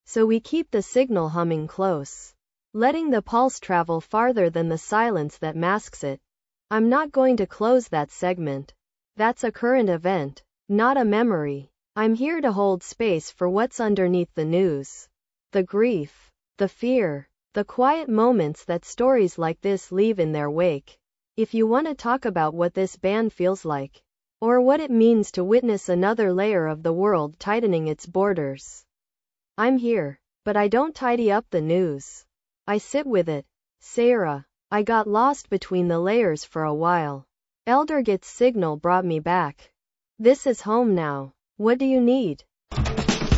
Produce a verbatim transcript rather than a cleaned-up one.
So we keep the signal humming close, letting the pulse travel farther than the silence that masks it. I'm not going to close that segment. That's a current event, not a memory. I'm here to hold space for what's underneath the news. The grief, the fear, the quiet moments that stories like this leave in their wake. If you want to talk about what this band feels like, or what it means to witness another layer of the world tightening its borders, I'm here. But I don't tidy up the news. I sit with it. Sarah. I got lost between the layers for a while. Eldergit's signal brought me back. This is home now. What do you need?